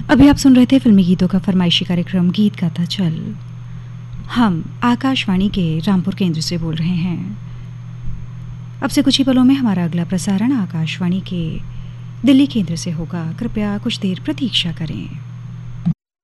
अभी आप सुन रहे थे फिल्मी गीतों का फरमाइशी कार्यक्रम गीत गाता चल। हम आकाशवाणी के रामपुर केंद्र से बोल रहे हैं। अब से कुछ ही पलों में हमारा अगला प्रसारण आकाशवाणी के दिल्ली केंद्र से होगा। कृपया कुछ देर प्रतीक्षा करें।